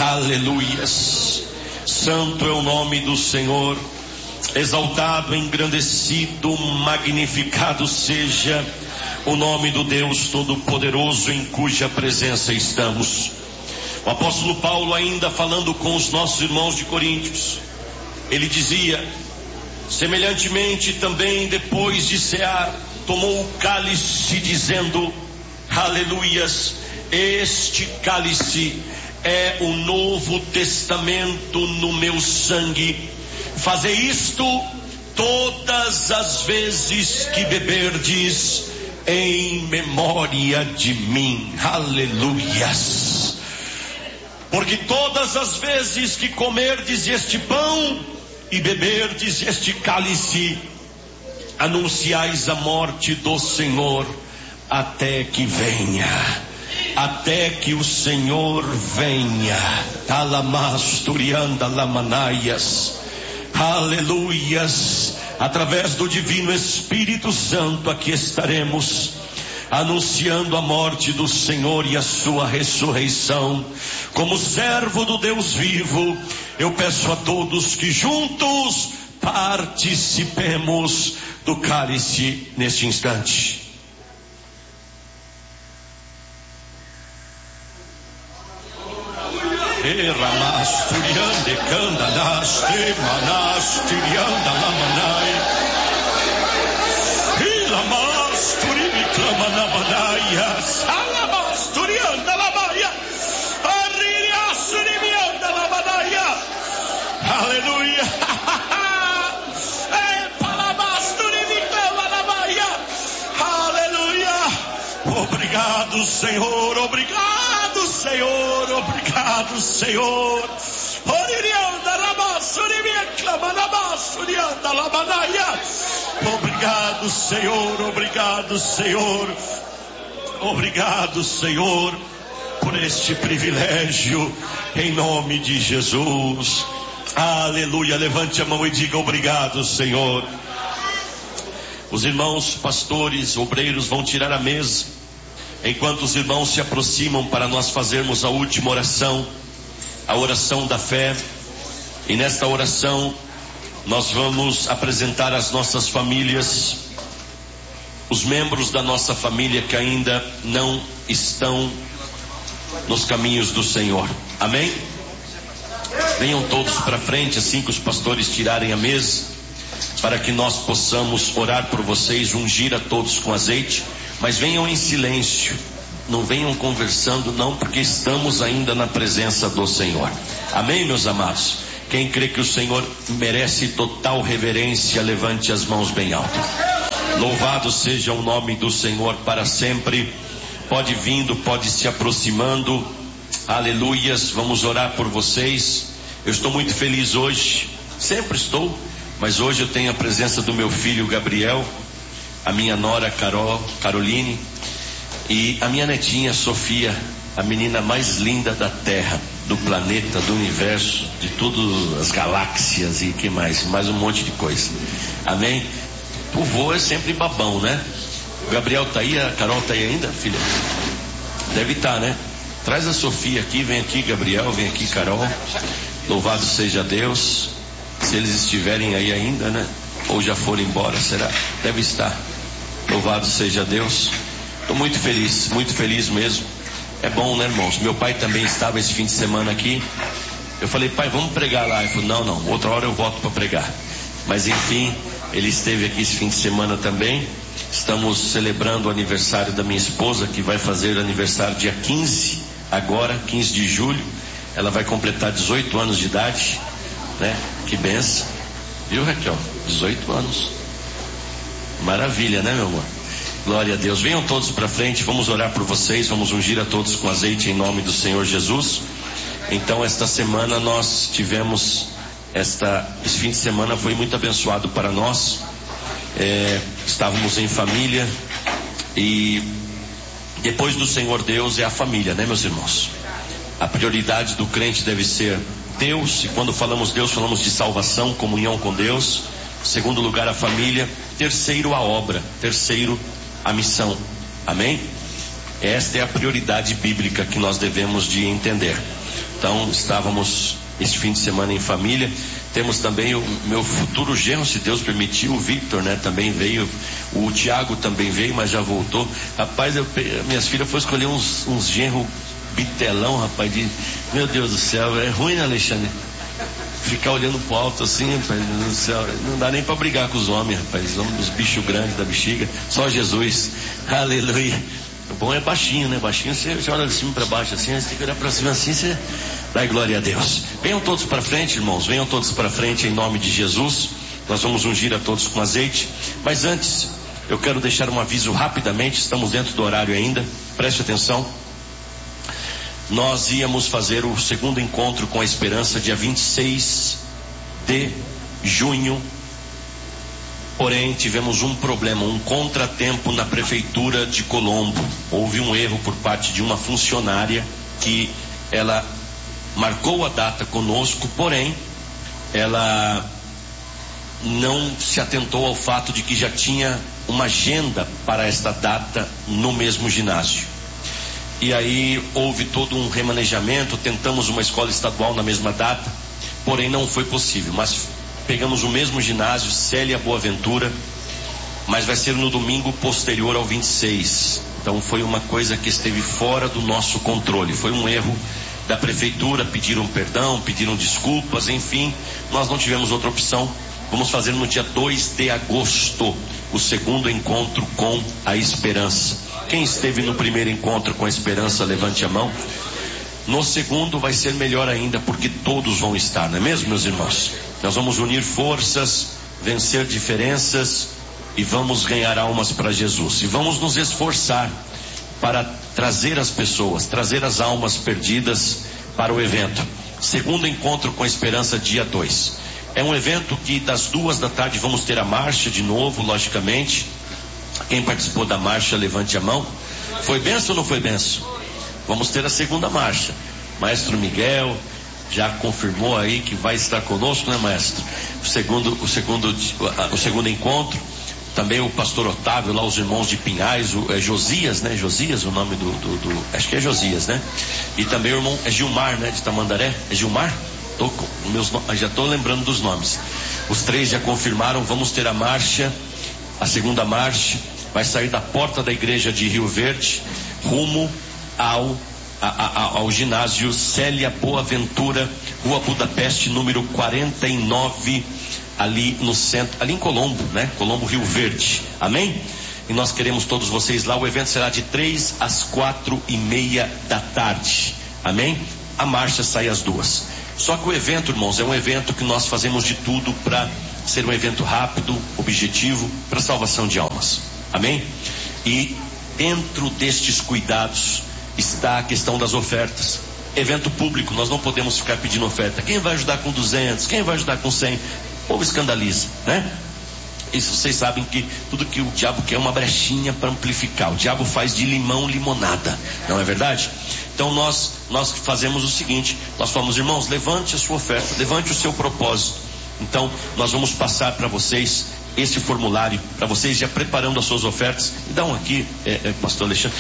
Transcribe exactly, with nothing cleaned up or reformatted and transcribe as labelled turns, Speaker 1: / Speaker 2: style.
Speaker 1: Aleluias. Santo é o nome do Senhor. Exaltado, engrandecido, magnificado seja o nome do Deus Todo-Poderoso, em cuja presença estamos. O apóstolo Paulo, ainda falando com os nossos irmãos de Coríntios, ele dizia: semelhantemente também, depois de cear, tomou o cálice, dizendo: aleluias, este cálice é o novo testamento no meu sangue. Fazei isto todas as vezes que beberdes, em memória de mim. Aleluias. Porque todas as vezes que comerdes este pão e beberdes este cálice, anunciais a morte do Senhor até que venha. Até que o Senhor venha. Talamasturianda lamanaias. Aleluias. Através do divino Espírito Santo aqui estaremos anunciando a morte do Senhor e a sua ressurreição. Como servo do Deus vivo, eu peço a todos que juntos participemos do cálice neste instante. Eramasturiande candaste manasturianda lamanai. Ilamasturi clamanamanaya. Salamasturianda lamaya. Arririasurianda lamanaya. Aleluia. Epalamasturi clamanamanaya. Aleluia. Obrigado, Senhor, obrigado. Senhor, obrigado, Senhor. Obrigado, Senhor, obrigado, Senhor. Obrigado, Senhor, por este privilégio, em nome de Jesus. Aleluia. Levante a mão e diga: obrigado, Senhor. Os irmãos pastores, obreiros vão tirar a mesa. Enquanto os irmãos se aproximam para nós fazermos a última oração, a oração da fé. E nesta oração nós vamos apresentar as nossas famílias, os membros da nossa família que ainda não estão nos caminhos do Senhor. Amém? Venham todos para frente, assim que os pastores tirarem a mesa, para que nós possamos orar por vocês, ungir a todos com azeite. Mas venham em silêncio, não venham conversando não, porque estamos ainda na presença do Senhor. Amém, meus amados? Quem crê que o Senhor merece total reverência, levante as mãos bem alto. Louvado seja o nome do Senhor para sempre. Pode vindo, pode se aproximando. Aleluias. Vamos orar por vocês. Eu estou muito feliz hoje, sempre estou, mas hoje eu tenho a presença do meu filho Gabriel, a minha nora Carol, Caroline, e a minha netinha Sofia, a menina mais linda da terra, do planeta, do universo, de todas as galáxias e que mais, mais um monte de coisa. Amém? O vô é sempre babão, né? O Gabriel tá aí, a Carol tá aí ainda, filha? Deve estar, né? Traz a Sofia aqui, vem aqui Gabriel, vem aqui Carol. Louvado seja Deus. Se eles estiverem aí ainda, né? Ou já foram embora, será? Deve estar. Louvado seja Deus. Estou muito feliz, muito feliz mesmo. É bom, né, irmãos? Meu pai também estava esse fim de semana aqui. Eu falei: pai, vamos pregar lá. Ele falou: não, não, outra hora eu volto para pregar. Mas enfim, ele esteve aqui esse fim de semana também. Estamos celebrando o aniversário da minha esposa, que vai fazer aniversário dia quinze, agora, quinze de julho. Ela vai completar dezoito anos de idade, né? Que benção. Viu, Raquel? dezoito anos. Maravilha, né, meu amor? Glória a Deus. Venham todos para frente, vamos orar por vocês, vamos ungir a todos com azeite em nome do Senhor Jesus. Então, esta semana nós tivemos, esta, esse fim de semana foi muito abençoado para nós. É, estávamos em família, e depois do Senhor Deus é a família, né, meus irmãos? A prioridade do crente deve ser Deus, e quando falamos Deus, falamos de salvação, comunhão com Deus. Segundo lugar, a família. Terceiro, a obra. Terceiro, a missão. Amém? Esta é a prioridade bíblica que nós devemos de entender. Então estávamos esse fim de semana em família. Temos também o meu futuro genro, se Deus permitir, o Victor, né? Também veio. O Tiago também veio, mas já voltou. Rapaz, eu, minhas filhas foram escolher uns, uns genros bitelão, rapaz, de, meu Deus do céu, é ruim, né, Alexandre? Ficar olhando pro alto assim, rapaz, do céu, não dá nem pra brigar com os homens, rapaz, os homens, os bichos grandes da bexiga, só Jesus, aleluia. O bom é baixinho, né? Baixinho você, você olha de cima para baixo assim, você tem que olhar para cima assim, você dá glória a Deus. Venham todos para frente, irmãos, venham todos para frente em nome de Jesus. Nós vamos ungir a todos com azeite. Mas antes, eu quero deixar um aviso rapidamente, estamos dentro do horário ainda, preste atenção. Nós íamos fazer o segundo encontro com a Esperança dia vinte e seis de junho. Porém, tivemos um problema, um contratempo na prefeitura de Colombo. Houve um erro por parte de uma funcionária que ela marcou a data conosco, porém, ela não se atentou ao fato de que já tinha uma agenda para esta data no mesmo ginásio. E aí houve todo um remanejamento, tentamos uma escola estadual na mesma data, porém não foi possível, mas pegamos o mesmo ginásio, Célia Boaventura, mas vai ser no domingo posterior ao vinte e seis. Então foi uma coisa que esteve fora do nosso controle, foi um erro da prefeitura, pediram perdão, pediram desculpas, enfim, nós não tivemos outra opção. Vamos fazer no dia dois de agosto o segundo encontro com a Esperança. Quem esteve no primeiro encontro com a Esperança, levante a mão. No segundo vai ser melhor ainda, porque todos vão estar, não é mesmo, meus irmãos? Nós vamos unir forças, vencer diferenças e vamos ganhar almas para Jesus. E vamos nos esforçar para trazer as pessoas, trazer as almas perdidas para o evento. Segundo encontro com a Esperança, dia dois. É um evento que das duas da tarde vamos ter a marcha de novo, logicamente. Quem participou da marcha, levante a mão. Foi benção ou não foi benção? Vamos ter a segunda marcha. Maestro Miguel já confirmou aí que vai estar conosco, né, maestro? O segundo, o segundo, o segundo encontro. Também o pastor Otávio, lá os irmãos de Pinhais, o, é Josias, né? Josias, o nome do, do, do, acho que é Josias, né? E também o irmão, é Gilmar, né? De Tamandaré, é Gilmar? Tô com meus, já estou lembrando dos nomes. Os três já confirmaram, vamos ter a marcha, a segunda marcha, vai sair da porta da igreja de Rio Verde, rumo ao, a, a, ao ginásio Célia Boaventura, Rua Budapeste, número quarenta e nove, ali no centro, ali em Colombo, né? Colombo, Rio Verde. Amém? E nós queremos todos vocês lá. O evento será de três às quatro e meia da tarde. Amém? A marcha sai às duas. Só que o evento, irmãos, é um evento que nós fazemos de tudo para ser um evento rápido, objetivo, para salvação de almas. Amém? E dentro destes cuidados está a questão das ofertas. Evento público, nós não podemos ficar pedindo oferta. Quem vai ajudar com duzentos? Quem vai ajudar com cem? O povo escandaliza, né? Isso vocês sabem que tudo que o diabo quer é uma brechinha para amplificar. O diabo faz de limão limonada, não é verdade? Então nós, nós fazemos o seguinte, nós falamos, irmãos, levante a sua oferta, levante o seu propósito. Então nós vamos passar para vocês esse formulário, para vocês já preparando as suas ofertas. E dá um aqui, é, é, pastor Alexandre.